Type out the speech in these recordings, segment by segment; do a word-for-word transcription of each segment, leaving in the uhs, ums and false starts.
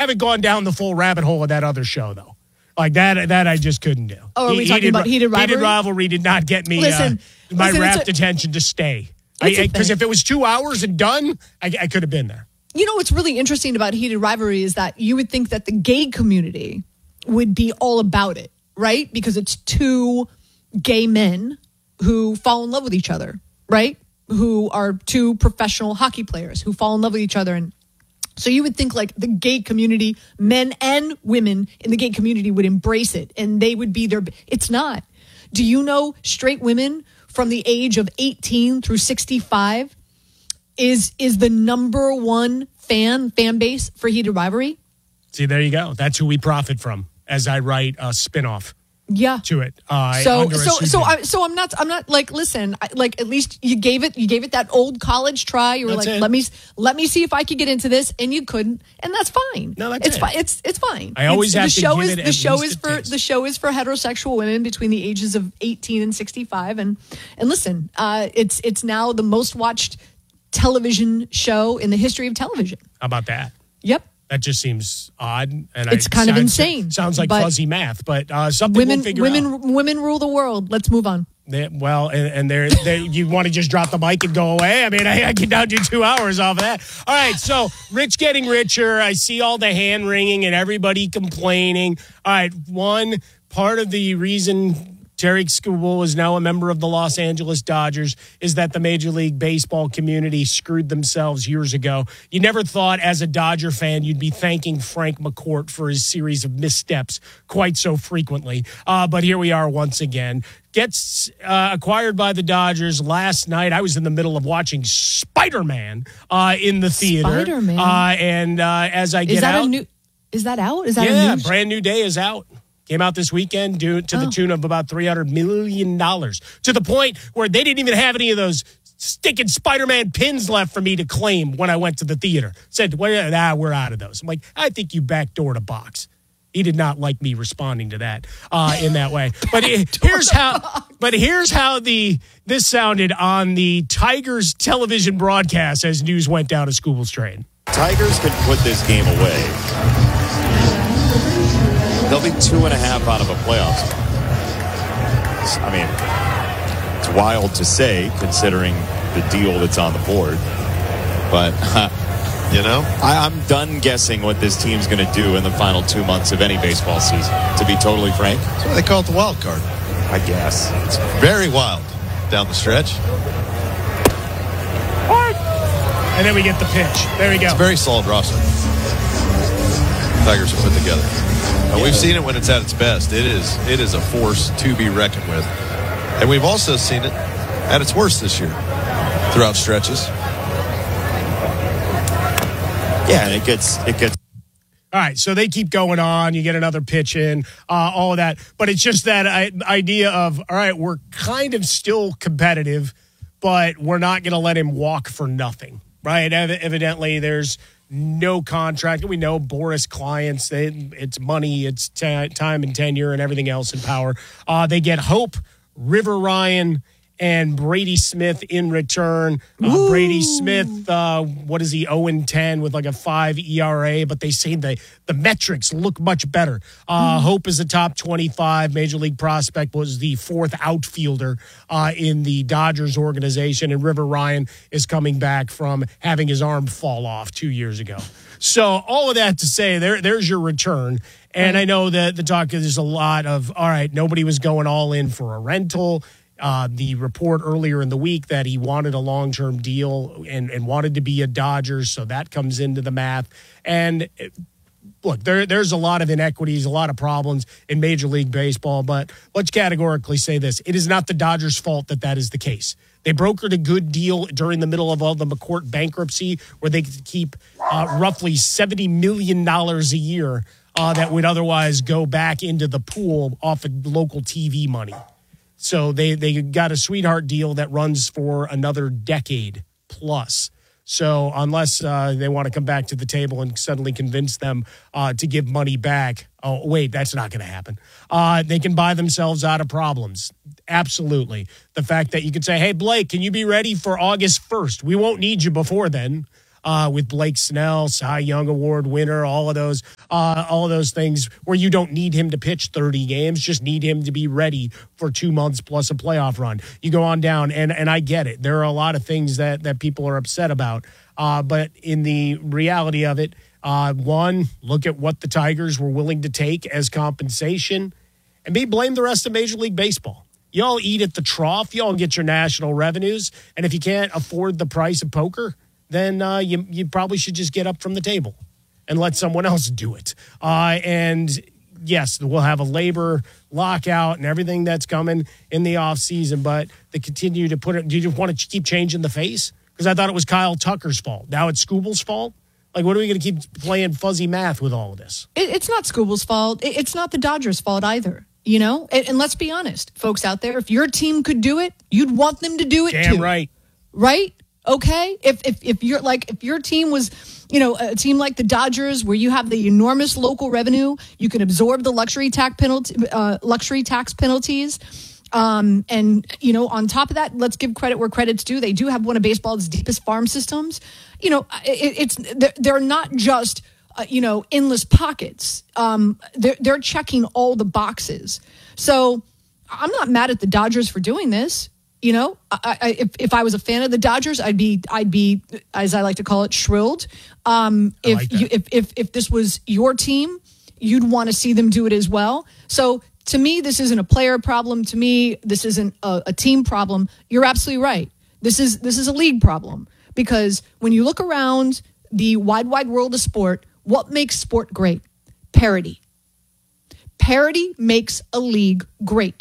haven't gone down the full rabbit hole of that other show, though. Like that, that I just couldn't do. Oh, are we he, talking heated, about Heated Rivalry? Heated Rivalry did not get me listen, uh, my listen, rapt a, attention to stay. Because if it was two hours and done, I, I could have been there. You know what's really interesting about Heated Rivalry is that you would think that the gay community would be all about it, right? Because it's two gay men who fall in love with each other, right? Who are two professional hockey players who fall in love with each other. And so you would think like the gay community, men and women in the gay community would embrace it and they would be their, it's not. Do you know straight women from the age of eighteen through sixty-five is, is the number one fan, fan base for Heated Rivalry? See, there you go. That's who we profit from as I write a spinoff. Yeah. To it. Uh, so so so I so I'm not I'm not like listen I, like at least you gave it you gave it that old college try. You were that's like it. let me let me see if I could get into this, and you couldn't, and that's fine. No, that's it's it. fine. It's it's fine. I always it's, have the to show give is it the at show least is a for taste. the show is for heterosexual women between the ages of eighteen and sixty-five, and and listen, uh, it's it's now the most watched television show in the history of television. How about that? Yep. That just seems odd, and It's I, kind of sounds, insane, Sounds like but fuzzy math, but uh, something Women we'll figure women out. women rule the world. Let's move on. They, well, and, and they're, they you want to just drop the mic and go away? I mean, I, I can now do two hours off of that. All right, so Rich getting richer. I see all the hand wringing and everybody complaining. All right, one part of the reason Tarek Skubal is now a member of the Los Angeles Dodgers is that the Major League Baseball community screwed themselves years ago. You never thought as a Dodger fan you'd be thanking Frank McCourt for his series of missteps quite so frequently. Uh, but here we are once again. Gets uh, acquired by the Dodgers last night. I was in the middle of watching Spider-Man uh, in the theater. Spider-Man? Uh, and uh, as I get Is that out. a new? Is that out? Is that yeah, a new? brand new day is out. Came out this weekend due to the Oh. tune of about three hundred million dollars, to the point where they didn't even have any of those sticking Spider-Man pins left for me to claim when I went to the theater. Said, well, nah, we're out of those. I'm like, I think you backdoored a box. He did not like me responding to that uh, in that way. But it, here's how. But here's how the this sounded on the Tigers television broadcast as news went down to Scubal's train. Tigers can put this game away. They'll be two and a half out of a playoff. I mean, it's wild to say considering the deal that's on the board. But, uh, you know, I, I'm done guessing what this team's going to do in the final two months of any baseball season, to be totally frank. That's why they call it the wild card. I guess. It's very wild down the stretch. And then we get the pitch. There we go. It's a very solid roster. Tigers are put together. And we've seen it when it's at its best. It is it is a force to be reckoned with. And we've also seen it at its worst this year throughout stretches. Yeah, and it gets it gets. All right, so they keep going on. You get another pitch in, uh, all of that. But it's just that I, idea of, all right, we're kind of still competitive, but we're not going to let him walk for nothing, right? Ev- evidently, there's no contract. We know Boris clients, they, it's money, it's t- time and tenure and everything else in power. Uh, they get Hope, River Ryan, and Brady Smith in return. Uh, Brady Smith, uh, what is he, oh and ten with like a five E R A, but they say the, the metrics look much better. Uh, mm. Hope is a top twenty-five Major League prospect, was the fourth outfielder uh, in the Dodgers organization, and River Ryan is coming back from having his arm fall off two years ago. So all of that to say, there, there's your return. And right. I know that the talk is a lot of, all right, nobody was going all in for a rental. Uh, the report earlier in the week that he wanted a long-term deal and, and wanted to be a Dodger, so that comes into the math. And look, there, there's a lot of inequities, a lot of problems in Major League Baseball, but let's categorically say this. It is not the Dodgers' fault that that is the case. They brokered a good deal during the middle of all the McCourt bankruptcy where they could keep uh, roughly seventy million dollars a year uh, that would otherwise go back into the pool off of local T V money. So they, they got a sweetheart deal that runs for another decade plus. So unless uh, they want to come back to the table and suddenly convince them uh, to give money back, oh, wait, that's not going to happen. Uh, they can buy themselves out of problems. Absolutely. The fact that you could say, hey, Blake, can you be ready for August first? We won't need you before then. uh, with Blake Snell, Cy Young Award winner, all of those, uh, all of those things where you don't need him to pitch thirty games, just need him to be ready for two months plus a playoff run. You go on down, and and I get it. There are a lot of things that that people are upset about, uh, but in the reality of it, uh, one, look at what the Tigers were willing to take as compensation, and B, blame the rest of Major League Baseball. Y'all eat at the trough. Y'all get your national revenues. And if you can't afford the price of poker, then uh, you, you probably should just get up from the table and let someone else do it. Uh, and, yes, we'll have a labor lockout and everything that's coming in the offseason, but they continue to put it – do you want to keep changing the face? Because I thought it was Kyle Tucker's fault. Now it's Skubal's fault? Like, what are we going to keep playing fuzzy math with all of this? It, it's not Skubal's fault. It, it's not the Dodgers' fault either. You know, and, and let's be honest, folks out there, if your team could do it, you'd want them to do it Damn too. right. Right? Okay? If if if you're like if your team was, you know, a team like the Dodgers where you have the enormous local revenue, you can absorb the luxury tax penalty uh, luxury tax penalties. Um, and, you know, on top of that, let's give credit where credit's due. They do have one of baseball's deepest farm systems. You know, it, it's they're, they're not just Uh, you know, endless pockets. Um, they're, they're checking all the boxes. So I'm not mad at the Dodgers for doing this. You know, I, I, if, if I was a fan of the Dodgers, I'd be, I'd be, as I like to call it, shrilled. Um, I if, like that. you, if, if, if this was your team, you'd want to see them do it as well. So to me, this isn't a player problem. To me, this isn't a, a team problem. You're absolutely right. This is, this is a league problem, because when you look around the wide, wide world of sport, what makes sport great? Parity. Parity makes a league great.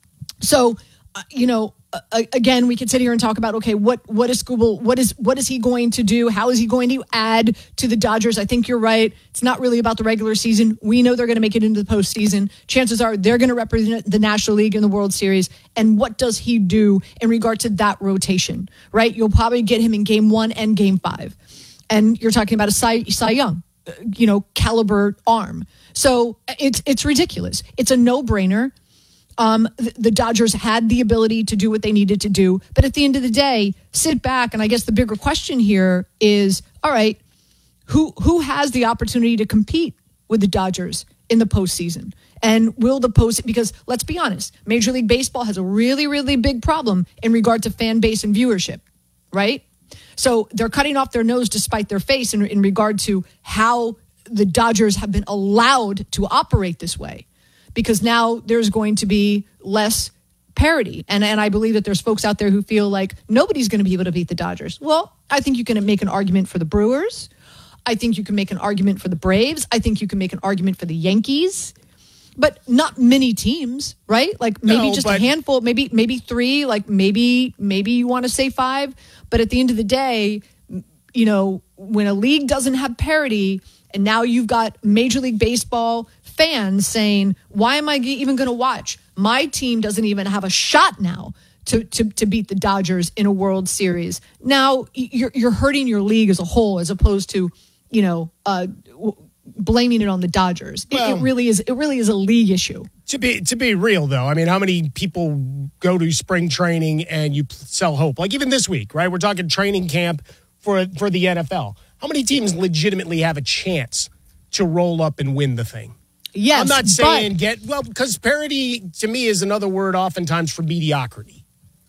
So, uh, you know, uh, again, we could sit here and talk about, okay, what what is Skubal, what is what is he going to do? How is he going to add to the Dodgers? I think you're right. It's not really about the regular season. We know they're going to make it into the postseason. Chances are they're going to represent the National League in the World Series. And what does he do in regard to that rotation, right? You'll probably get him in game one and game five. And you're talking about a Cy, Cy Young, you know, caliber arm. So it's it's ridiculous. It's a no-brainer. Um, the, the Dodgers had the ability to do what they needed to do. But at the end of the day, sit back. And I guess the bigger question here is, all right, who who has the opportunity to compete with the Dodgers in the postseason? And will the post, because let's be honest, Major League Baseball has a really, really big problem in regard to fan base and viewership, right? So they're cutting off their nose to spite their face in, in regard to how the Dodgers have been allowed to operate this way, because now there's going to be less parity. And, and I believe that there's folks out there who feel like nobody's going to be able to beat the Dodgers. Well, I think you can make an argument for the Brewers. I think you can make an argument for the Braves. I think you can make an argument for the Yankees. But not many teams, right? Like maybe No, just but- a handful, maybe maybe three, like maybe maybe you want to say five. But at the end of the day, you know, when a league doesn't have parity, and now you've got Major League Baseball fans saying, why am I even going to watch? My team doesn't even have a shot now to, to, to beat the Dodgers in a World Series. Now you're, you're hurting your league as a whole, as opposed to, you know, uh, blaming it on the Dodgers. It, Well, it really is. It really is a league issue. To be to be real, though, I mean, how many people go to spring training and you sell hope? Like even this week, right? We're talking training camp for for the N F L. How many teams legitimately have a chance to roll up and win the thing? Yes, I'm not but- saying get well, because parity to me is another word oftentimes for mediocrity.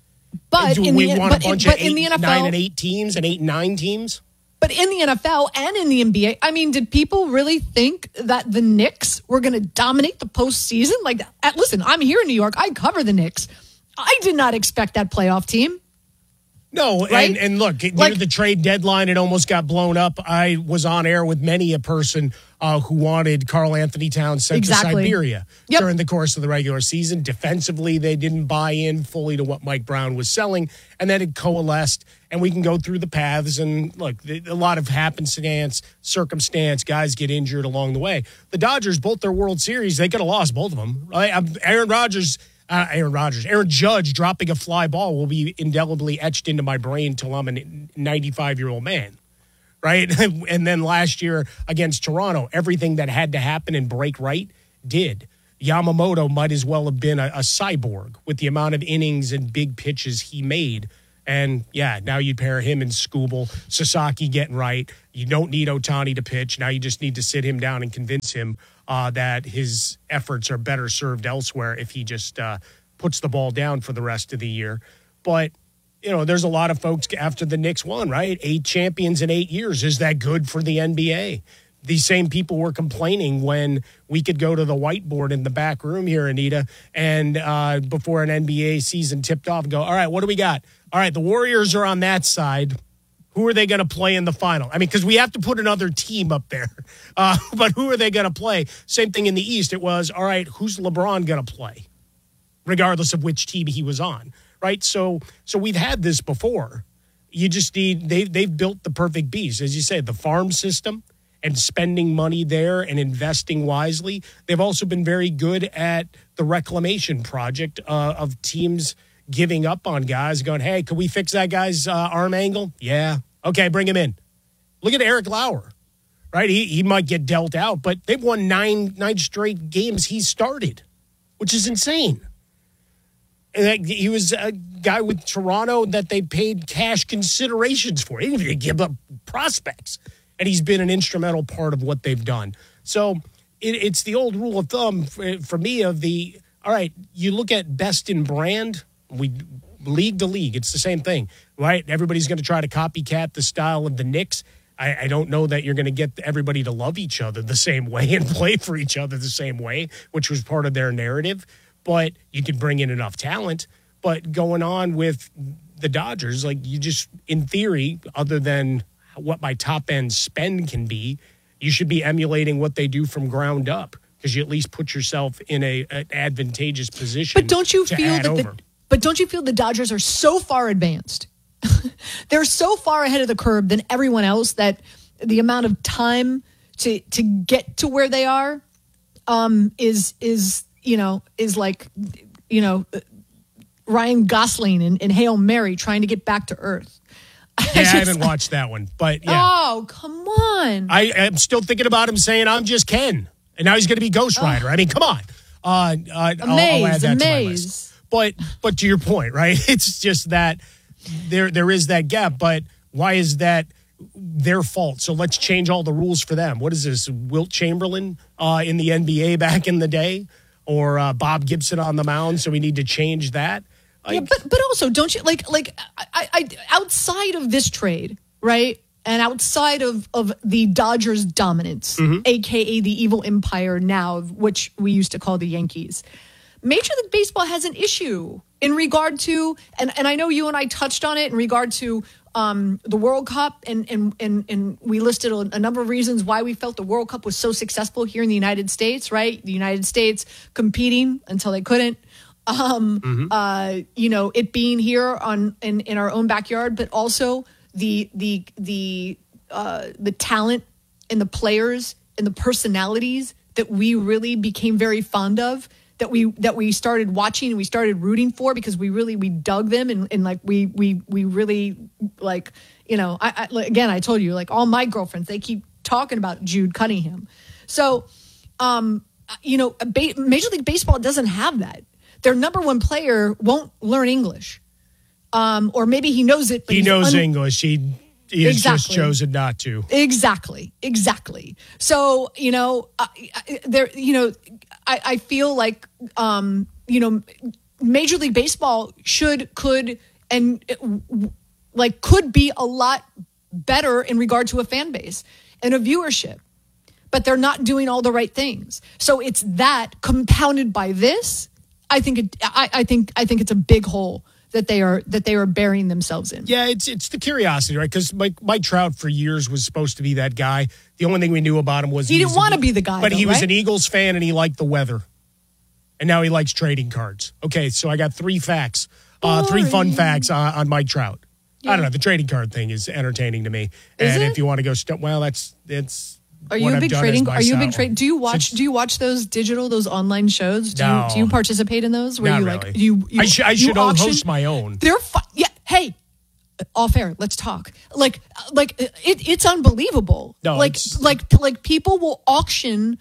But Do in we the want but a bunch in, of but in eight, the N F L, nine and eight teams and eight and nine teams? But in the N F L and in the N B A, I mean, did people really think that the Knicks were going to dominate the postseason? Like, uh, listen, I'm here in New York. I cover the Knicks. I did not expect that playoff team. No, Right? and, and look, near Like- the trade deadline, it almost got blown up. I was on air with many a person uh, who wanted Karl Anthony Towns sent Exactly. to Siberia Yep. during the course of the regular season. Defensively, they didn't buy in fully to what Mike Brown was selling, and then it coalesced, and we can go through the paths. And look, a lot of happenstance, circumstance, guys get injured along the way. The Dodgers, both their World Series, they could have lost both of them. Right? Aaron Rodgers... Uh, Aaron Rodgers, Aaron Judge dropping a fly ball will be indelibly etched into my brain till I'm a ninety-five-year-old man, right? And then last year against Toronto, everything that had to happen and break right did. Yamamoto might as well have been a, a cyborg with the amount of innings and big pitches he made And, yeah, now you pair him and Skubal, Sasaki getting right. You don't need Ohtani to pitch. Now you just need to sit him down and convince him uh, that his efforts are better served elsewhere if he just uh, puts the ball down for the rest of the year. But, you know, there's a lot of folks after the Knicks won, right? Eight champions in eight years. Is that good for the N B A? These same people were complaining when we could go to the whiteboard in the back room here, Anita, and uh, before an N B A season tipped off, and go, all right, what do we got? All right, the Warriors are on that side. Who are they going to play in the final? I mean, because we have to put another team up there. Uh, but who are they going to play? Same thing in the East. It was, all right, who's LeBron going to play? Regardless of which team he was on, right? So so we've had this before. You just need, they, they've built the perfect beast. As you say, the farm system and spending money there and investing wisely. They've also been very good at the reclamation project uh, of teams giving up on guys, going, hey, can we fix that guy's uh, arm angle? Yeah. Okay, bring him in. Look at Eric Lauer, right? He he might get dealt out, but they've won nine nine straight games he started, which is insane. And that, he was a guy with Toronto that they paid cash considerations for. He didn't even give up prospects. And he's been an instrumental part of what they've done. So it, it's the old rule of thumb for, for me of the, all right, you look at best in brand, we league to league, it's the same thing, right? Everybody's going to try to copycat the style of the Knicks. I, I don't know that you're going to get everybody to love each other the same way and play for each other the same way, which was part of their narrative. But you can bring in enough talent. But going on with the Dodgers, like you just, in theory, other than what my top end spend can be, you should be emulating what they do from ground up because you at least put yourself in a an advantageous position. But don't you to feel add that? over. The, but don't you feel the Dodgers are so far advanced? They're so far ahead of the curve than everyone else that the amount of time to to get to where they are um, is is you know is like you know Ryan Gosling in, in Hail Mary trying to get back to Earth. Yeah, I, just, I haven't watched that one, but yeah. Oh, come on. I am still thinking about him saying, I'm just Ken. And now he's going to be Ghost Rider. Oh. I mean, come on. Uh, uh, I'll, I'll add that to my list. But, but to your point, right? It's just that there there is that gap. But why is that their fault? So let's change all the rules for them. What is this, Wilt Chamberlain uh, in the N B A back in the day? Or uh, Bob Gibson on the mound, so we need to change that? Like, yeah, but but also, don't you like like I, I outside of this trade, right? And outside of, of the Dodgers' dominance, mm-hmm. aka the evil empire now, which we used to call the Yankees, Major League Baseball has an issue in regard to, and, and I know you and I touched on it in regard to um, the World Cup, and and and and we listed a, a number of reasons why we felt the World Cup was so successful here in the United States, right? The United States competing until they couldn't. Um, mm-hmm. uh, you know, it being here on in, in our own backyard, but also the the the uh, the talent and the players and the personalities that we really became very fond of, that we that we started watching and we started rooting for because we really we dug them and, and like we we we really like you know I, I again I told you like all my girlfriends, they keep talking about Jude Cunningham, so um, you know ba- Major League Baseball doesn't have that. Their number one player won't learn English. Um, or maybe he knows it. But he knows un- English. He, he has exactly. just chosen not to. Exactly. Exactly. So, you know, uh, there, you know, I, I feel like, um, you know, Major League Baseball should, could, and like could be a lot better in regard to a fan base and a viewership, but they're not doing all the right things. So it's that compounded by this. I think it. I, I think. I think it's a big hole that they are that they are burying themselves in. Yeah, it's it's the curiosity, right? Because Mike, Mike Trout for years was supposed to be that guy. The only thing we knew about him was he, he didn't want to be the guy, but though, he was right? an Eagles fan and he liked the weather, and now he likes trading cards. Okay, so I got three facts, uh, three fun facts on, on Mike Trout. Yeah. I don't know. The trading card thing is entertaining to me, is and it? if you want to go, st- well, that's it's. Are you a big trading? Are you a big trade? Do you watch? Do you watch those digital, those online shows? Do no, you do you participate in those? Where not you really. like you? you I, sh- I you should auction? host my own. They're fu- yeah. Hey, off air. Let's talk. Like like it, it's unbelievable. No, like it's, like like people will auction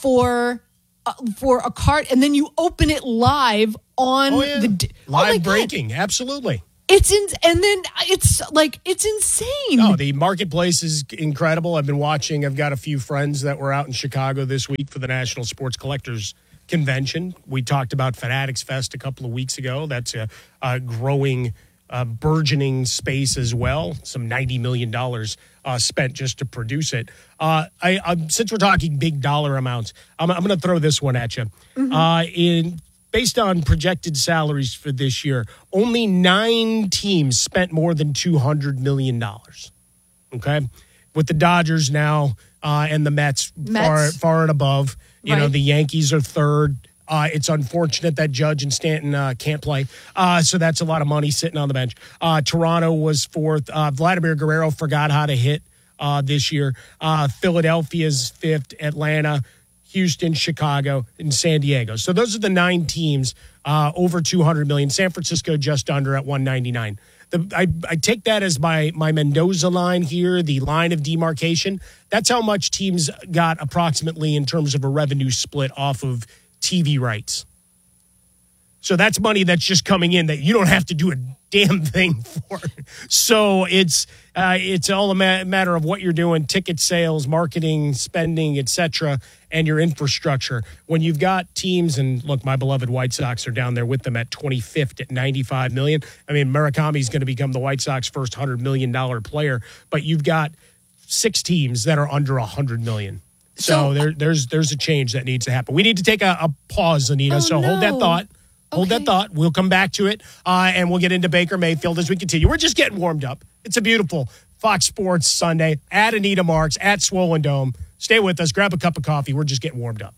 for uh, for a card, and then you open it live on oh, yeah. the live oh my breaking. God. Absolutely. It's in, and then it's like, it's insane. Oh, the marketplace is incredible. I've been watching. I've got a few friends that were out in Chicago this week for the National Sports Collectors Convention. We talked about Fanatics Fest a couple of weeks ago. That's a, a growing, uh, burgeoning space as well. Some ninety million dollars uh, spent just to produce it. Uh, I, I, since we're talking big dollar amounts, I'm, I'm going to throw this one at you. Mm-hmm. Uh, in Based on projected salaries for this year, only nine teams spent more than two hundred million dollars. Okay? With the Dodgers now uh, and the Mets, Mets. far far and above. You Right. know, the Yankees are third. Uh, it's unfortunate that Judge and Stanton uh, can't play. Uh, so that's a lot of money sitting on the bench. Uh, Toronto was fourth. Uh, Vladimir Guerrero forgot how to hit uh, this year. Uh, Philadelphia's fifth. Atlanta, Houston, Chicago, and San Diego. So those are the nine teams uh, over two hundred million. San Francisco just under at one ninety-nine. The, I, I take that as my, my Mendoza line here, the line of demarcation. That's how much teams got approximately in terms of a revenue split off of T V rights. So that's money that's just coming in that you don't have to do a damn thing for. So it's uh, it's all a ma- matter of what you're doing, ticket sales, marketing, spending, et cetera, and your infrastructure. When you've got teams, and look, my beloved White Sox are down there with them at twenty-fifth at ninety-five million dollars. I mean, Murakami's going to become the White Sox first one hundred million dollars player, but you've got six teams that are under one hundred million dollars. So, so there, there's there's a change that needs to happen. We need to take a, a pause, Anita, oh, so no. hold that thought. Hold Okay. that thought. We'll come back to it, uh, and we'll get into Baker Mayfield as we continue. We're just getting warmed up. It's a beautiful Fox Sports Sunday. At Anita Marks, at Swollen Dome. Stay with us. Grab a cup of coffee. We're just getting warmed up.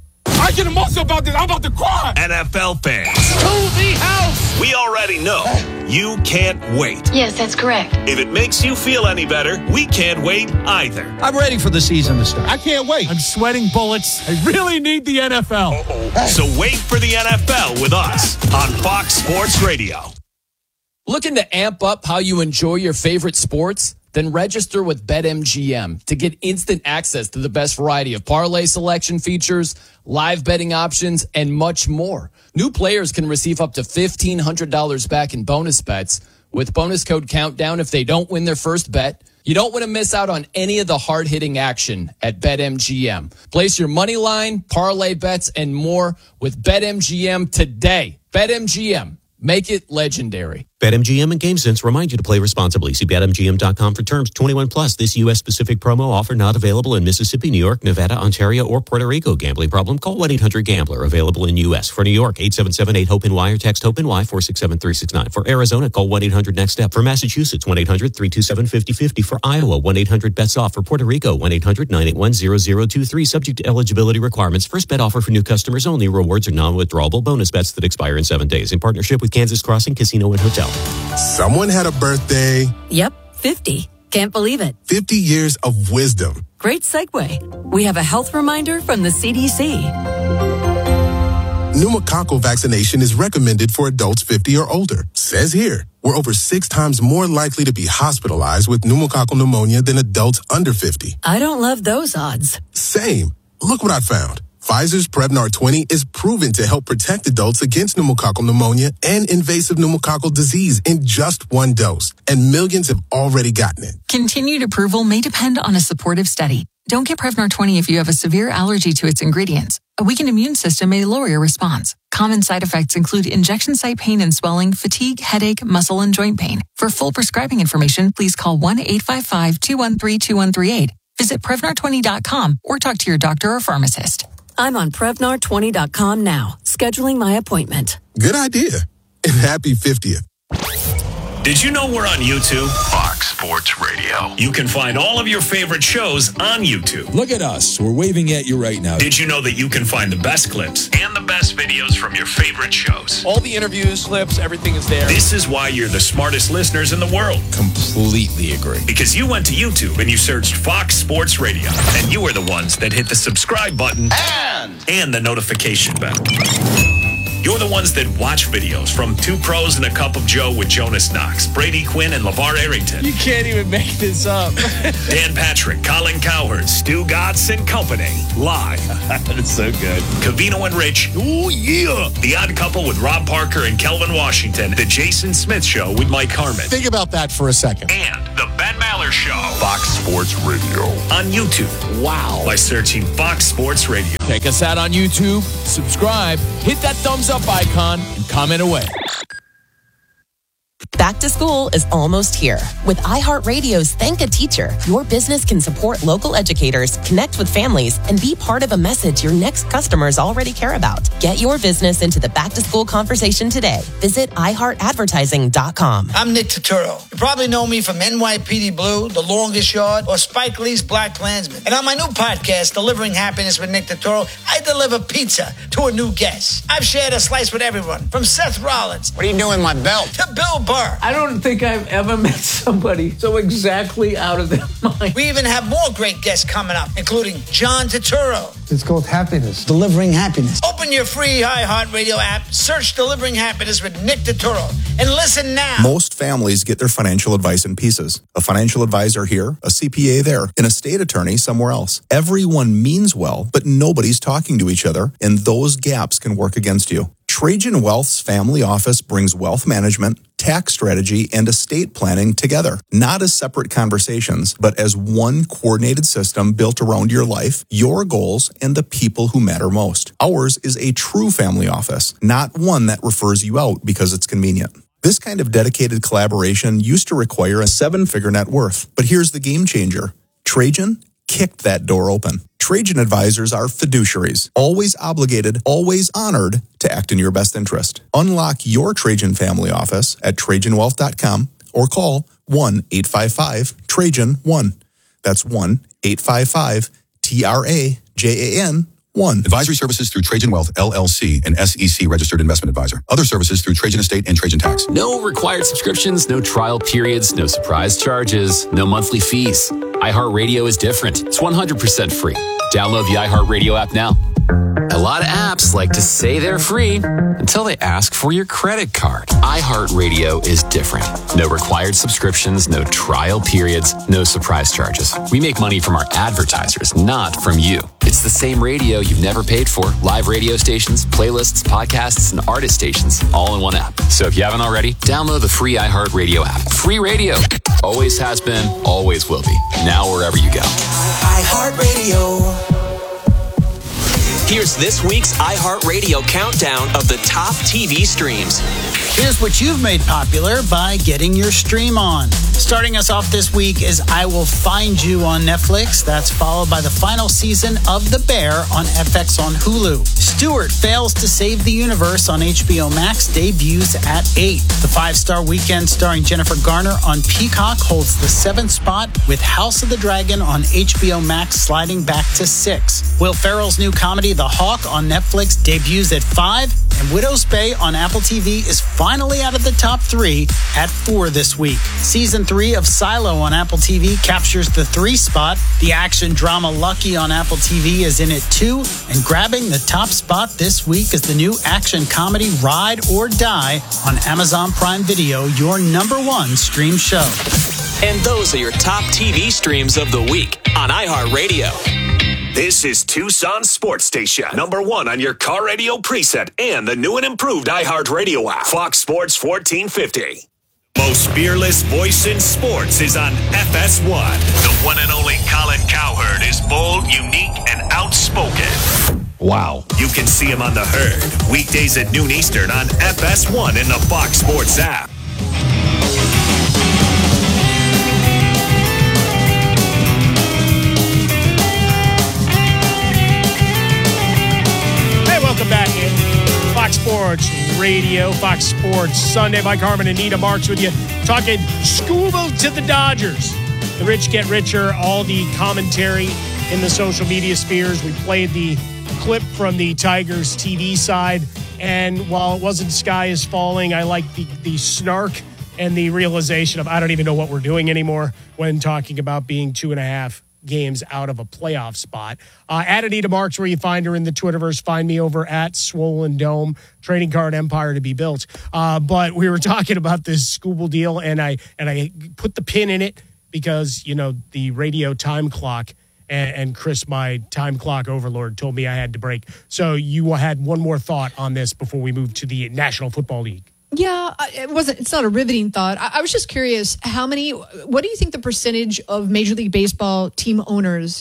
I get emotional about this. I'm about to cry. N F L fans, To the house. we already know you can't wait. Yes, that's correct. If it makes you feel any better, we can't wait either. I'm ready for the season to start. I can't wait. I'm sweating bullets. I really need the N F L. So wait for the N F L with us on Fox Sports Radio. Looking to amp up how you enjoy your favorite sports? Then register with BetMGM to get instant access to the best variety of parlay selection features, live betting options, and much more. New players can receive up to fifteen hundred dollars back in bonus bets with bonus code Countdown if they don't win their first bet. You don't want to miss out on any of the hard-hitting action at BetMGM. Place your money line, parlay bets, and more with BetMGM today. BetMGM. Make it legendary. BetMGM and GameSense remind you to play responsibly. See Bet M G M dot com for terms. twenty-one plus. This U S specific promo offer not available in Mississippi, New York, Nevada, Ontario, or Puerto Rico. Gambling problem? Call one eight hundred gambler. Available in U S. For New York, eight seven seven eight hope N Y or text HOPE-NY four six seven three six nine. For Arizona, call one eight hundred next step. For Massachusetts, one eight hundred three two seven five zero five zero. For Iowa, one eight hundred bets off. For Puerto Rico, one eight hundred nine eight one zero zero two three. Subject to eligibility requirements. First bet offer for new customers only. Rewards are non-withdrawable bonus bets that expire in seven days. In partnership with Kansas Crossing Casino and Hotel. Someone had a birthday. Yep, fifty. Can't believe it. fifty years of wisdom. Great segue. We have a health reminder from the C D C. Pneumococcal vaccination is recommended for adults fifty or older. Says here, we're over six times more likely to be hospitalized with pneumococcal pneumonia than adults under fifty. I don't love those odds. Same. Look what I found. Pfizer's Prevnar twenty is proven to help protect adults against pneumococcal pneumonia and invasive pneumococcal disease in just one dose. And millions have already gotten it. Continued approval may depend on a supportive study. Don't get Prevnar twenty if you have a severe allergy to its ingredients. A weakened immune system may lower your response. Common side effects include injection site pain and swelling, fatigue, headache, muscle, and joint pain. For full prescribing information, please call one eight five five two one three two one three eight. Visit Prevnar twenty dot com or talk to your doctor or pharmacist. I'm on Prevnar twenty dot com now, scheduling my appointment. Good idea. And happy fiftieth. Did you know we're on YouTube? Fox Sports Radio. You can find all of your favorite shows on YouTube. Look at us. We're waving at you right now. Did you know that you can find the best clips and the best videos from your favorite shows? All the interviews, clips, everything is there. This is why you're the smartest listeners in the world. Completely agree. Because you went to YouTube and you searched Fox Sports Radio. And you are the ones that hit the subscribe button And, and the notification bell. You're the ones that watch videos from Two Pros and a Cup of Joe with Jonas Knox, Brady Quinn, and LeVar Arrington. You can't even make this up. Dan Patrick, Colin Cowherd, Stu Gatz and Company. Live. That's so good. Covino and Rich. Oh, yeah. The Odd Couple with Rob Parker and Kelvin Washington. The Jason Smith Show with Mike Harmon. Think about that for a second. And the Ben Maller Show. Fox Sports Radio. On YouTube. Wow. By searching Fox Sports Radio. Check us out on YouTube. Subscribe. Hit that thumbs up icon and comment away. Back to school is almost here. With iHeartRadio's Thank a Teacher, your business can support local educators, connect with families, and be part of a message your next customers already care about. Get your business into the back to school conversation today. Visit i heart advertising dot com. I'm Nick Turturro. You probably know me from N Y P D Blue, The Longest Yard, or Spike Lee's Black Klansman. And on my new podcast, Delivering Happiness with Nick Turturro, I deliver pizza to a new guest. I've shared a slice with everyone, from Seth Rollins. What are you doing with my belt? To Bill Burr. I don't think I've ever met somebody so exactly out of their mind. We even have more great guests coming up, including John Turturro. It's called Happiness. Delivering Happiness. Open your free iHeartRadio app, search Delivering Happiness with Nick Turturro, and listen now. Most families get their financial advice in pieces. A financial advisor here, a C P A there, an estate attorney somewhere else. Everyone means well, but nobody's talking to each other, and those gaps can work against you. Trajan Wealth's family office brings wealth management, tax strategy, and estate planning together, not as separate conversations, but as one coordinated system built around your life, your goals, and the people who matter most. Ours is a true family office, not one that refers you out because it's convenient. This kind of dedicated collaboration used to require a seven-figure net worth, but here's the game changer. Trajan kicked that door open. Trajan advisors are fiduciaries, always obligated, always honored to act in your best interest. Unlock your Trajan family office at trajan wealth dot com or call one eight five five Trajan one. That's one eight five five T R A J A N one. Advisory services through Trajan Wealth, L L C, an S E C registered investment advisor. Other services through Trajan Estate and Trajan Tax. No required subscriptions, no trial periods, no surprise charges, no monthly fees. iHeartRadio is different. It's one hundred percent free. Download the iHeartRadio app now. A lot of apps like to say they're free until they ask for your credit card. iHeartRadio is different. No required subscriptions, no trial periods, no surprise charges. We make money from our advertisers, not from you. It's the same radio you've never paid for. Live radio stations, playlists, podcasts, and artist stations all in one app. So if you haven't already, download the free iHeartRadio app. Free radio. Always has been, always will be. Now wherever you go. iHeartRadio. Here's this week's iHeartRadio countdown of the top T V streams. Here's what you've made popular by getting your stream on. Starting us off this week is I Will Find You on Netflix. That's followed by the final season of The Bear on F X on Hulu. Stewart Fails to Save the Universe on H B O Max debuts at eight. The five-star weekend starring Jennifer Garner on Peacock holds the seventh spot, with House of the Dragon on H B O Max sliding back to six. Will Ferrell's new comedy The Hawk on Netflix debuts at five, and Widow's Bay on Apple T V is finally out of the top three at four this week. Season three of Silo on Apple T V captures the three spot. The action drama Lucky on Apple T V is in at two, and grabbing the top spot this week is the new action comedy Ride or Die on Amazon Prime Video, your number one stream show. And those are your top T V streams of the week on iHeartRadio. This is Tucson's sports station, number one on your car radio preset and the new and improved iHeartRadio app, Fox Sports fourteen fifty. Most fearless voice in sports is on F S one. The one and only Colin Cowherd is bold, unique, and outspoken. Wow. You can see him on The Herd, weekdays at noon Eastern on F S one in the Fox Sports app. Welcome back in Fox Sports Radio, Fox Sports Sunday. Mike Harmon and Nita Marks with you, talking scuba to the Dodgers. The rich get richer, all the commentary in the social media spheres. We played the clip from the Tigers T V side, and while it wasn't Sky is Falling, I like the, the snark and the realization of I don't even know what we're doing anymore when talking about being two and a half games out of a playoff spot. Uh, at Anita Marks, where you find her in the Twitterverse. Find me over at Swollen Dome, trading card empire to be built. Uh, but we were talking about this Scooble deal, and I and I put the pin in it because, you know, the radio time clock and, and Chris, my time clock overlord, told me I had to break. So you had one more thought on this before we move to the National Football League. Yeah, it wasn't. It's not a riveting thought. I, I was just curious, how many, what do you think the percentage of Major League Baseball team owners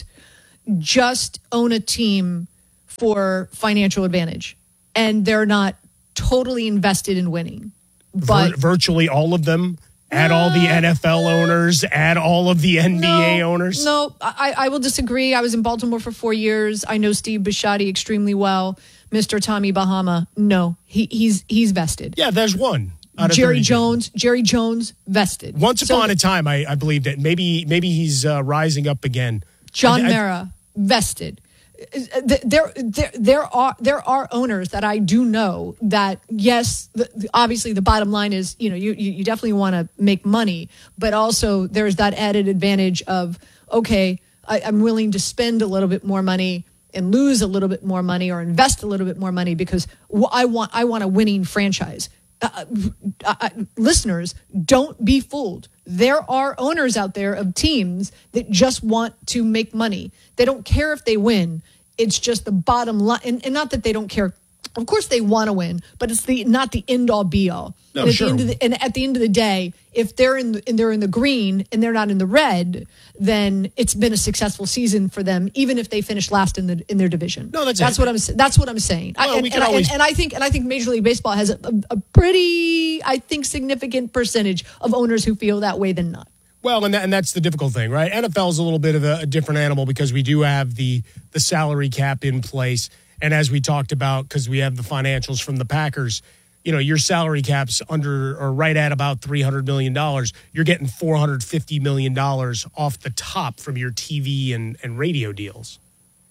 just own a team for financial advantage and they're not totally invested in winning? But Vir- virtually all of them. Add all the N F L owners, add all of the N B A no, owners. No, I, I will disagree. I was in Baltimore for four years. I know Steve Bisciotti extremely well. Mister Tommy Bahama, no, he, he's he's vested. Yeah, there's one. Jerry Jones, Jerry Jones vested. Once So- upon a time, I, I believe that maybe maybe he's uh, rising up again. John I- I- Mara, vested. There, there, there are there are owners that I do know that, yes, the, the- obviously the bottom line is, you know, you you, you definitely want to make money, but also there's that added advantage of, okay, I, I'm willing to spend a little bit more money and lose a little bit more money or invest a little bit more money because wh- I want I want a winning franchise. Uh, uh, uh, listeners, don't be fooled. There are owners out there of teams that just want to make money. They don't care if they win. It's just the bottom line. And, and not that they don't care. Of course they want to win, but it's the not the end all be all. No, and, at sure. the end of the, and at the end of the day, if they're in the, and they're in the green and they're not in the red, then it's been a successful season for them, even if they finish last in the in their division. No, that's that's it. what I'm that's what I'm saying. I, Well, and, we can and, I- always- and, and I think and I think Major League Baseball has a, a, a pretty, I think, significant percentage of owners who feel that way than not. Well, and, that, and that's the difficult thing, right? N F L is a little bit of a, a different animal because we do have the the salary cap in place. And as we talked about, because we have the financials from the Packers, you know, your salary cap's under or right at about three hundred million dollars. You're getting four hundred fifty million dollars off the top from your T V and, and radio deals.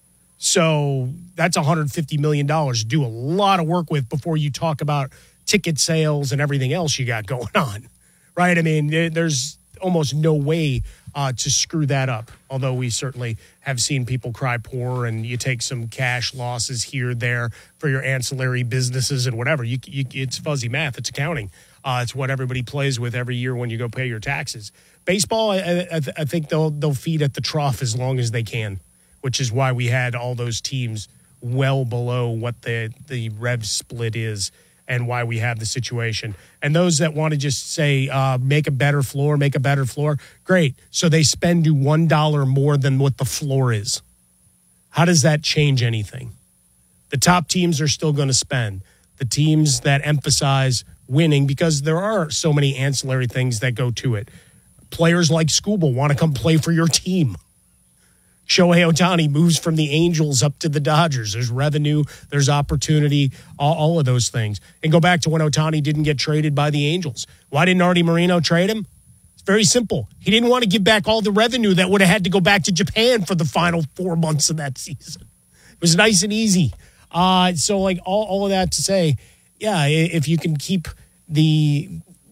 So that's one hundred fifty million dollars to do a lot of work with before you talk about ticket sales and everything else you got going on, right? I mean, there- there's almost no way uh, to screw that up, although we certainly have seen people cry poor and you take some cash losses here, there for your ancillary businesses and whatever. You, you, it's fuzzy math. It's accounting. Uh, it's what everybody plays with every year when you go pay your taxes. Baseball, I, I, I think they'll they'll feed at the trough as long as they can, which is why we had all those teams well below what the, the rev split is and why we have the situation. And those that want to just say, uh, make a better floor, make a better floor, great. So they spend you one dollar more than what the floor is. How does that change anything? The top teams are still going to spend. The teams that emphasize winning, because there are so many ancillary things that go to it. Players like Scooble want to come play for your team. Shohei Ohtani moves from the Angels up to the Dodgers. There's revenue, there's opportunity, all, all of those things. And go back to when Ohtani didn't get traded by the Angels. Why didn't Artie Moreno trade him? It's very simple. He didn't want to give back all the revenue that would have had to go back to Japan for the final four months of that season. It was nice and easy. Uh, so, like, all, all of that to say, yeah, if you can keep the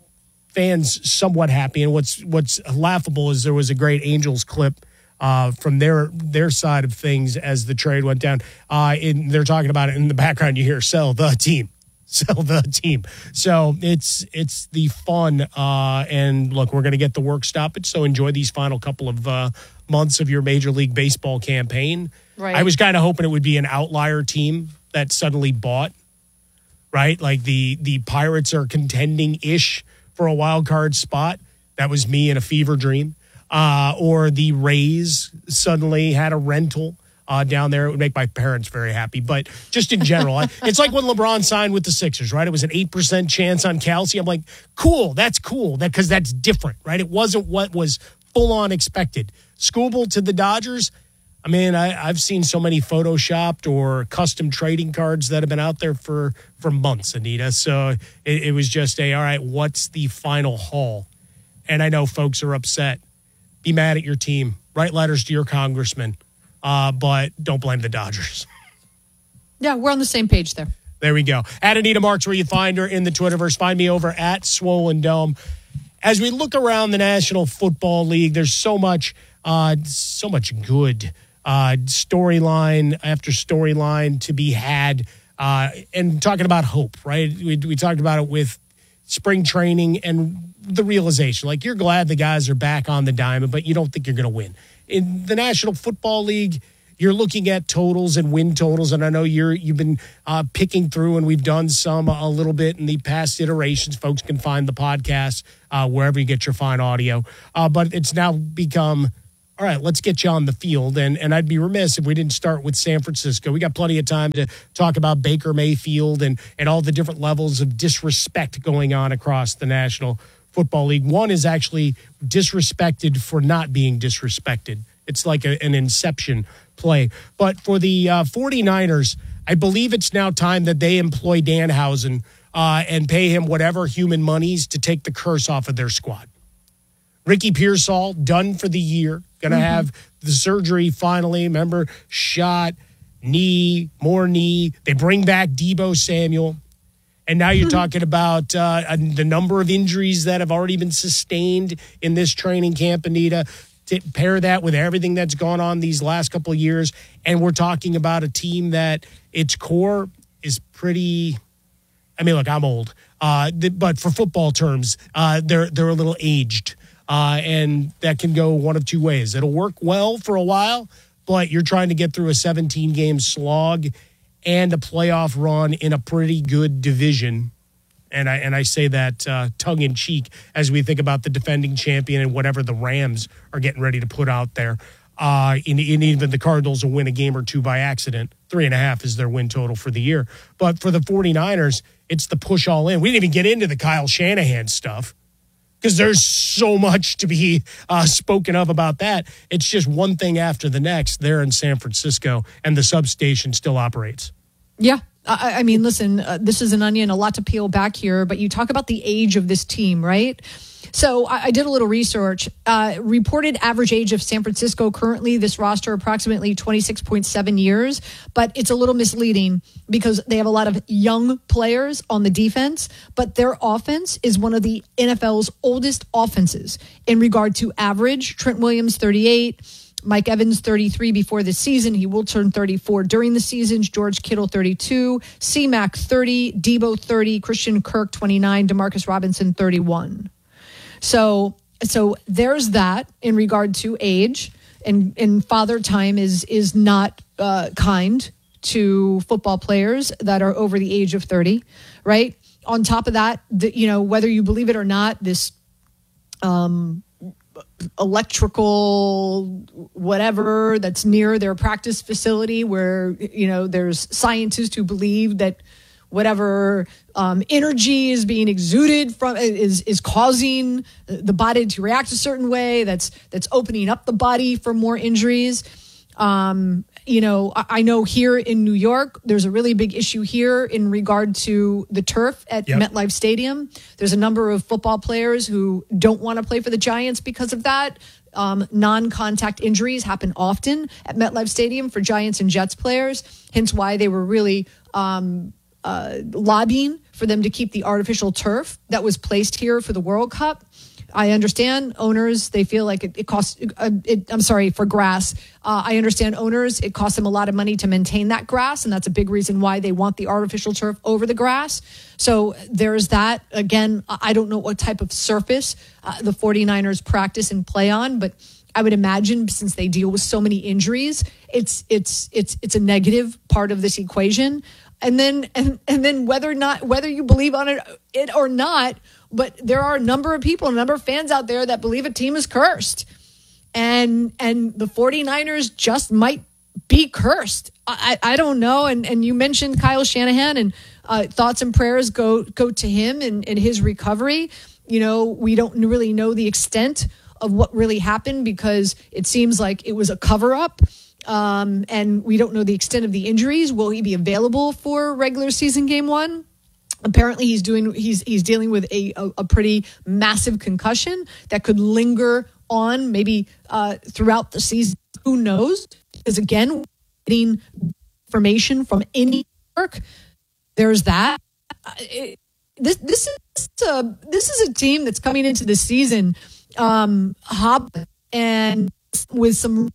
fans somewhat happy. And what's what's laughable is there was a great Angels clip Uh, from their their side of things as the trade went down. Uh, in, they're talking about it in the background. You hear "sell the team, sell the team." So it's it's the fun. Uh, and look, we're going to get the work stoppage. So enjoy these final couple of uh, months of your Major League Baseball campaign. Right. I was kind of hoping it would be an outlier team that suddenly bought. Right, like the the Pirates are contending ish for a wild card spot. That was me in a fever dream. Uh, or the Rays suddenly had a rental uh, down there. It would make my parents very happy. But just in general, I, it's like when LeBron signed with the Sixers, right? It was an eight percent chance on Kelsey. I'm like, cool, that's cool, that because that's different, right? It wasn't what was full-on expected. Scooble to the Dodgers, I mean, I, I've seen so many photoshopped or custom trading cards that have been out there for, for months, Anita. So it, it was just a, all right, what's the final haul? And I know folks are upset. Be mad at your team. Write letters to your congressman. Uh, but don't blame the Dodgers. Yeah, we're on the same page there. There we go. At Anita Marks, where you find her in the Twitterverse. Find me over at Swollen Dome. As we look around the National Football League, there's so much Uh, so much good uh, storyline after storyline to be had. Uh, and talking about hope, right? We, we talked about it with spring training and the realization, like you're glad the guys are back on the diamond, but you don't think you're going to win. In the National Football League, you're looking at totals and win totals, and I know you're, you've been uh, picking through, and we've done some a little bit in the past iterations. Folks can find the podcast uh, wherever you get your fine audio. Uh, but it's now become, all right, let's get you on the field. And and I'd be remiss if we didn't start with San Francisco. We got plenty of time to talk about Baker Mayfield and, and all the different levels of disrespect going on across the National Football League. One is actually disrespected for not being disrespected. It's like a, an inception play. But for the uh, 49ers, I believe it's now time that they employ Danhausen uh, and pay him whatever human monies to take the curse off of their squad. Ricky Pearsall, done for the year, going to mm-hmm. have the surgery finally. Remember, shot, knee, more knee. They bring back Deebo Samuel. And now you're mm-hmm. talking about uh, the number of injuries that have already been sustained in this training camp, Anita. To pair that with everything that's gone on these last couple of years, and we're talking about a team that its core is pretty. I mean, look, I'm old, uh, but for football terms, uh, they're they're a little aged, uh, and that can go one of two ways. It'll work well for a while, but you're trying to get through a seventeen game slog and a playoff run in a pretty good division. And I and I say that uh, tongue in cheek as we think about the defending champion and whatever the Rams are getting ready to put out there. Uh, and, and even the Cardinals will win a game or two by accident. Three and a half is their win total for the year. But for the 49ers, it's the push all in. We didn't even get into the Kyle Shanahan stuff because there's so much to be uh, spoken of about that. It's just one thing after the next there in San Francisco, and the substation still operates. Yeah. I, I mean, listen, uh, this is an onion, a lot to peel back here, but you talk about the age of this team, right? So I, I did a little research. Uh, reported average age of San Francisco currently, this roster approximately twenty-six point seven years, but it's a little misleading because they have a lot of young players on the defense, but their offense is one of the N F L's oldest offenses in regard to average. Trent Williams, thirty-eight. Mike Evans, thirty-three before the season. He will turn thirty-four during the season. George Kittle, thirty-two. C-Mac, thirty. Debo, thirty. Christian Kirk, twenty-nine. Demarcus Robinson, thirty-one. So, so there's that in regard to age. And, and father time is, is not uh, kind to football players that are over the age of thirty, right? On top of that, the, you know, whether you believe it or not, this um, electrical whatever that's near their practice facility where, you know, there's scientists who believe that whatever um, energy is being exuded from is is causing the body to react a certain way that's that's opening up the body for more injuries. Um, you know, I, I know here in New York, there's a really big issue here in regard to the turf at yep. MetLife Stadium. There's a number of football players who don't want to play for the Giants because of that. Um, non-contact injuries happen often at MetLife Stadium for Giants and Jets players, hence why they were really um, uh, lobbying for them to keep the artificial turf that was placed here for the World Cup. I understand owners, they feel like it, it costs, uh, it, I'm sorry, for grass. Uh, I understand owners, it costs them a lot of money to maintain that grass, and that's a big reason why they want the artificial turf over the grass. So there's that. Again, I don't know what type of surface uh, the 49ers practice and play on, but I would imagine since they deal with so many injuries, it's it's it's it's a negative part of this equation. And then and and then whether or not whether you believe on it, it or not, but there are a number of people, a number of fans out there that believe a team is cursed. And and the 49ers just might be cursed. I, I don't know. And and you mentioned Kyle Shanahan, and uh, thoughts and prayers go go to him and, and his recovery. You know, we don't really know the extent of what really happened because it seems like it was a cover-up. Um, and we don't know the extent of the injuries. Will he be available for regular season game one? Apparently he's doing, he's, he's dealing with a, a, a pretty massive concussion that could linger on maybe, uh, throughout the season. Who knows? Because again, getting information from any work, there's that. It, this, this is a, this is a team that's coming into the season, um, hop and with some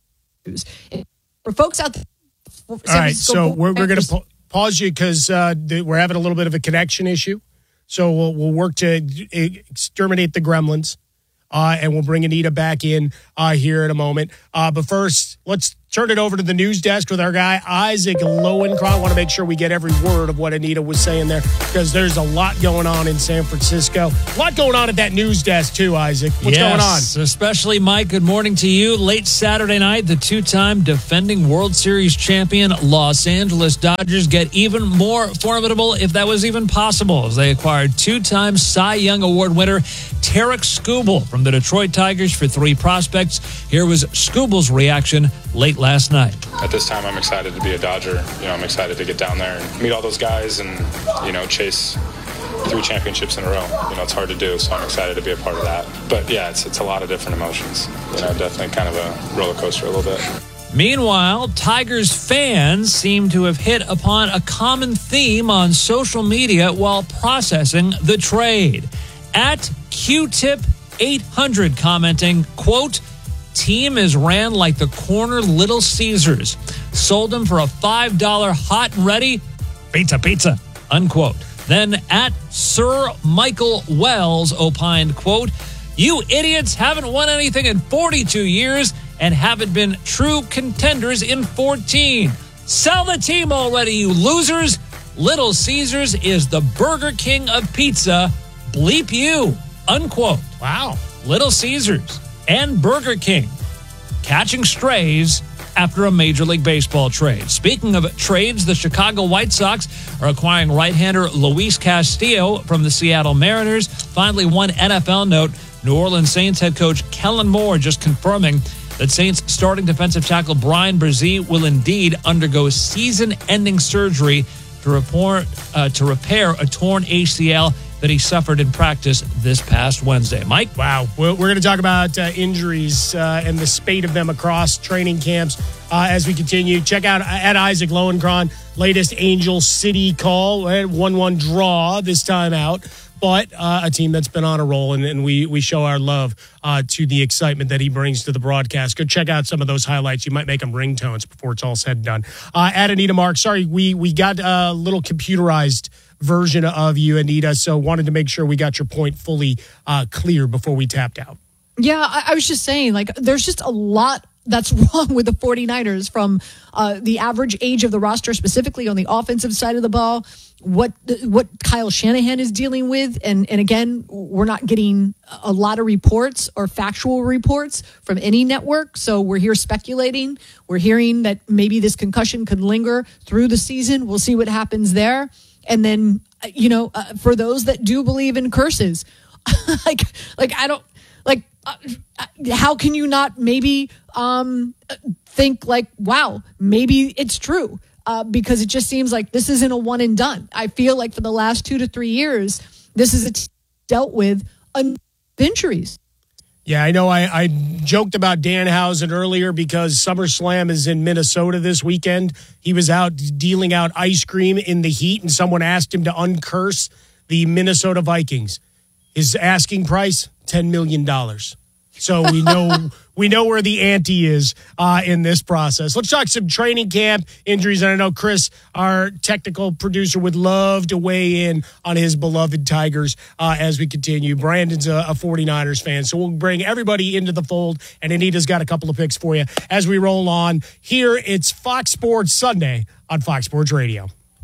for folks out there. All right, so we're, we're going to pa- pause you because uh, we're having a little bit of a connection issue. So we'll, we'll work to exterminate the gremlins, uh, and we'll bring Anita back in uh, here in a moment. Uh, but first, let's turn it over to the news desk with our guy, Isaac Lowenkron. I want to make sure we get every word of what Anita was saying there because there's a lot going on in San Francisco. A lot going on at that news desk, too, Isaac. What's yes, going on? Especially, Mike, good morning to you. Late Saturday night, the two-time defending World Series champion Los Angeles Dodgers get even more formidable, if that was even possible, as they acquired two-time Cy Young Award winner Tarik Skubal from the Detroit Tigers for three prospects. Here was Skubal's reaction late last night. At this time, I'm excited to be a Dodger. You know, I'm excited to get down there and meet all those guys and, you know, chase three championships in a row. You know, it's hard to do, so I'm excited to be a part of that. But, yeah, it's, it's a lot of different emotions. You know, definitely kind of a roller coaster a little bit. Meanwhile, Tigers fans seem to have hit upon a common theme on social media while processing the trade. At Q Tip eight hundred commenting, quote, team is ran like the corner Little Caesars. Sold them for a five dollar hot and ready pizza pizza, unquote. Then at Sir Michael Wells opined, quote, you idiots haven't won anything in forty-two years and haven't been true contenders in fourteen. Sell the team already, you losers. Little Caesars is the Burger King of pizza. Bleep you, unquote. Wow. Little Caesars and Burger King catching strays after a Major League Baseball trade. Speaking of trades, the Chicago White Sox are acquiring right-hander Luis Castillo from the Seattle Mariners. Finally, one N F L note, New Orleans Saints head coach Kellen Moore just confirming that Saints starting defensive tackle Brian Brzee will indeed undergo season-ending surgery to, report, uh, to repair a torn A C L that he suffered in practice this past Wednesday. Mike? Wow. We're, we're going to talk about uh, injuries uh, and the spate of them across training camps uh, as we continue. Check out at Isaac Lowenkron, latest Angel City call, one one draw this time out. But uh, a team that's been on a roll, and, and we we show our love uh, to the excitement that he brings to the broadcast. Go check out some of those highlights. You might make them ringtones before it's all said and done. Uh, at Anita Mark, sorry, we, we got a little computerized version of you, Anita, so wanted to make sure we got your point fully uh, clear before we tapped out. Yeah, I, I was just saying, like, there's just a lot that's wrong with the 49ers from uh, the average age of the roster, specifically on the offensive side of the ball, what what Kyle Shanahan is dealing with. And, and again, we're not getting a lot of reports or factual reports from any network. So we're here speculating. We're hearing that maybe this concussion could linger through the season. We'll see what happens there. And then, you know, uh, for those that do believe in curses, like, like I don't, like, uh, how can you not maybe um, think like, wow, maybe it's true? Uh, because it just seems like this isn't a one and done. I feel like for the last two to three years, this is a t- dealt with injuries. Yeah, I know I, I joked about Danhausen earlier because SummerSlam is in Minnesota this weekend. He was out dealing out ice cream in the heat, and someone asked him to uncurse the Minnesota Vikings. His asking price, ten million dollars. So we know we know where the ante is uh, in this process. Let's talk some training camp injuries. And I know Chris, our technical producer, would love to weigh in on his beloved Tigers uh, as we continue. Brandon's a, a 49ers fan, so we'll bring everybody into the fold. And Anita's got a couple of picks for you as we roll on. Here, it's Fox Sports Sunday on Fox Sports Radio.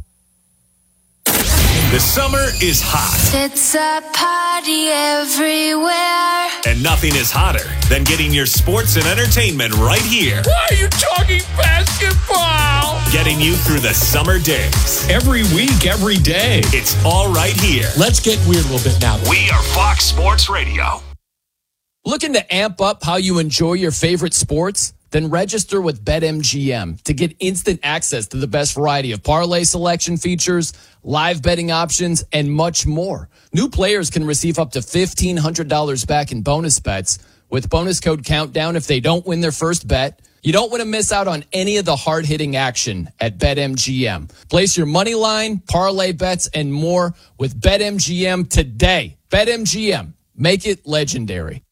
The summer is hot. It's a party everywhere. And nothing is hotter than getting your sports and entertainment right here. Why are you talking basketball? Getting you through the summer days. Every week, every day. It's all right here. Let's get weird a little bit now. We are Fox Sports Radio. Looking to amp up how you enjoy your favorite sports? Then register with BetMGM to get instant access to the best variety of parlay selection features, live betting options, and much more. New players can receive up to fifteen hundred dollars back in bonus bets with bonus code Countdown if they don't win their first bet. You don't want to miss out on any of the hard-hitting action at BetMGM. Place your money line, parlay bets, and more with BetMGM today. BetMGM. Make it legendary.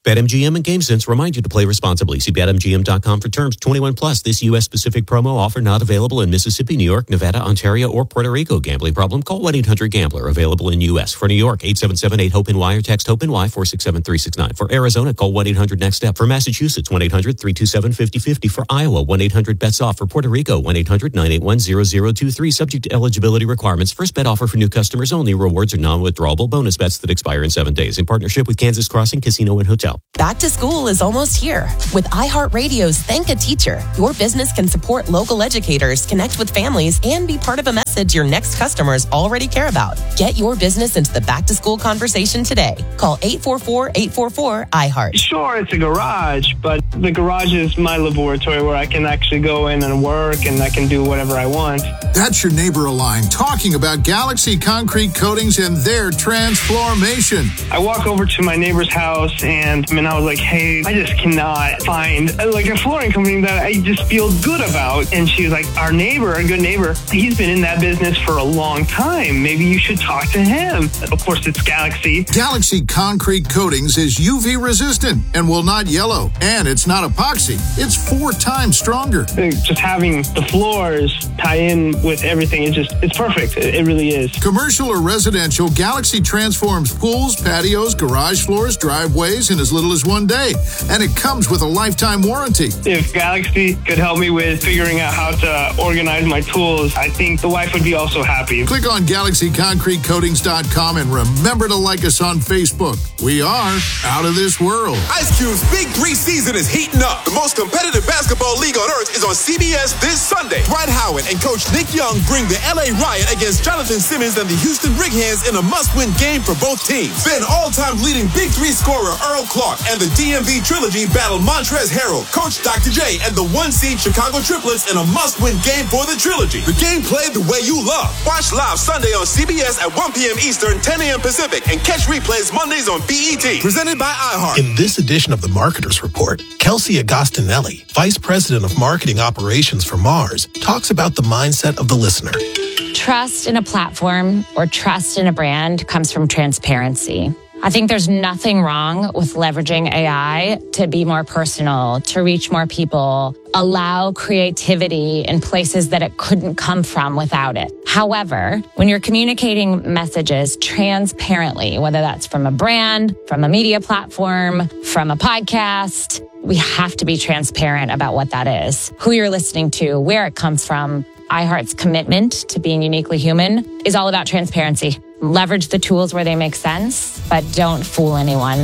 BetMGM and GameSense remind you to play responsibly. See bet M G M dot com for terms. twenty-one plus. This U S specific promo offer not available in Mississippi, New York, Nevada, Ontario, or Puerto Rico. Gambling problem? Call one eight hundred gambler. Available in U S For New York, eight seven seven eight hope N Y or text HOPE-NY four six seven three six nine. For Arizona, call one eight hundred next step. For Massachusetts, one eight hundred three two seven five zero five zero. For Iowa, one eight hundred bets off. For Puerto Rico, one eight hundred nine eight one zero zero two three. Subject to eligibility requirements. First bet offer for new customers only. Rewards are non-withdrawable bonus bets that expire in seven days. In partnership with Kansas Crossing Casino and Hotel. Back to school is almost here. With iHeartRadio's Thank a Teacher, your business can support local educators, connect with families, and be part of a message your next customers already care about. Get your business into the back-to-school conversation today. Call eight four four, eight four four, I heart. Sure, it's a garage, but the garage is my laboratory where I can actually go in and work and I can do whatever I want. That's your neighbor Align talking about Galaxy Concrete Coatings and their transformation. I walk over to my neighbor's house and, and I was like, hey, I just cannot find like a flooring company that I just feel good about. And she was like, our neighbor, a good neighbor, he's been in that business for a long time. Maybe you should talk to him. Of course, it's Galaxy. Galaxy Concrete Coatings is U V resistant and will not yellow. And it's not epoxy. It's four times stronger. Just having the floors tie in with everything, it's just, it's perfect. It, it really is. Commercial or residential, Galaxy transforms pools, patios, garage floors, driveways in as little as one day. And it comes with a lifetime warranty. If Galaxy could help me with figuring out how to organize my tools, I think the wife would be also happy. Click on Galaxy Concrete Coatings dot com and remember to like us on Facebook. We are out of this world. Ice Cube's Big Three season is heating up. The most competitive basketball league on earth is on C B S this Sunday. Dwight Howard and Coach Nick Young bring the L A Riot against Jonathan Simmons and the Houston Brighams in a must-win game for both teams. Then all-time leading Big Three scorer Earl Clark and the D M V Trilogy battle Montrezl Harrell, Coach Doctor J, and the one-seed Chicago Triplets in a must-win game for the Trilogy. The game played the way you love. Watch live Sunday on C B S at one p.m. Eastern, ten a.m. Pacific, and catch replays Mondays on B E T. Presented by iHeart. In this edition of the Marketer's Report, Kelsey Agostinelli, Vice President of Marketing Operations for Mars, talks about the mindset of the listener. Trust in a platform or trust in a brand comes from transparency. I think there's nothing wrong with leveraging A I to be more personal, to reach more people, allow creativity in places that it couldn't come from without it. However, when you're communicating messages transparently, whether that's from a brand, from a media platform, from a podcast, we have to be transparent about what that is, who you're listening to, where it comes from. iHeart's commitment to being uniquely human is all about transparency. Leverage the tools where they make sense, but don't fool anyone.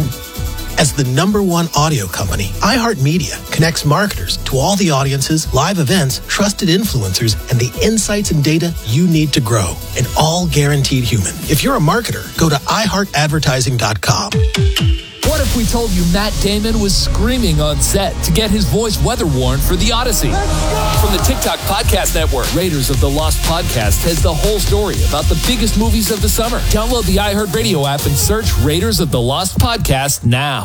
As the number one audio company, iHeartMedia connects marketers to all the audiences, live events, trusted influencers, and the insights and data you need to grow, and all guaranteed human. If you're a marketer, go to i heart advertising dot com. What if we told you Matt Damon was screaming on set to get his voice weather worn for the Odyssey? From the TikTok Podcast Network, Raiders of the Lost Podcast has the whole story about the biggest movies of the summer. Download the iHeartRadio app and search Raiders of the Lost Podcast now.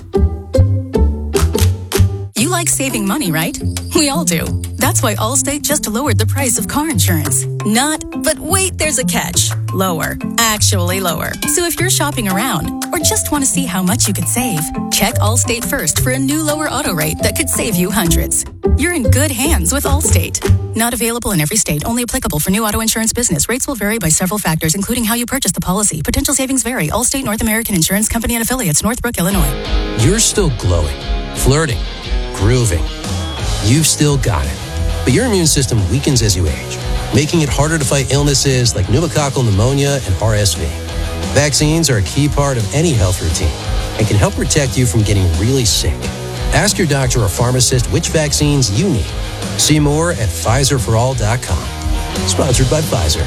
You like saving money, right? We all do. That's why Allstate just lowered the price of car insurance. Not, but wait, there's a catch. Lower. Actually lower. So if you're shopping around or just want to see how much you could save, check Allstate first for a new lower auto rate that could save you hundreds. You're in good hands with Allstate. Not available in every state. Only applicable for new auto insurance business. Rates will vary by several factors, including how you purchase the policy. Potential savings vary. Allstate North American Insurance Company and Affiliates, Northbrook, Illinois. You're still glowing, flirting, grooving. You've still got it. But your immune system weakens as you age, making it harder to fight illnesses like pneumococcal pneumonia and R S V. Vaccines are a key part of any health routine and can help protect you from getting really sick. Ask your doctor or pharmacist which vaccines you need. See more at Pfizer for all dot com. Sponsored by Pfizer.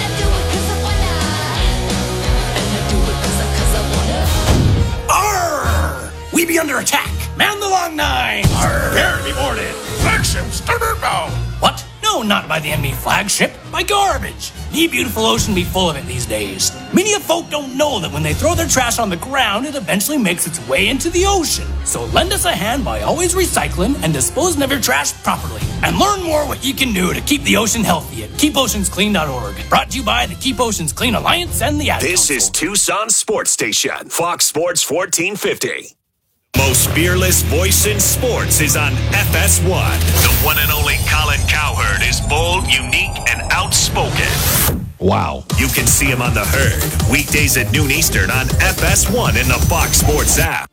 Arr! We be under attack. Man the long nine. Arr! Prepare to be boarded. Flagship starboard bow. What? No, not by the enemy flagship. By garbage. The beautiful ocean be full of it these days. Many of folk don't know that when they throw their trash on the ground, it eventually makes its way into the ocean. So lend us a hand by always recycling and disposing of your trash properly. And learn more what you can do to keep the ocean healthy at keep oceans clean dot org. Brought to you by the Keep Oceans Clean Alliance and the Ad This Council. is Tucson Sports Station, Fox Sports fourteen fifty. Most fearless voice in sports is on F S one. The one and only Colin Cowherd is bold, unique, and outspoken. Wow. You can see him on The Herd, weekdays at noon Eastern on F S one in the Fox Sports app.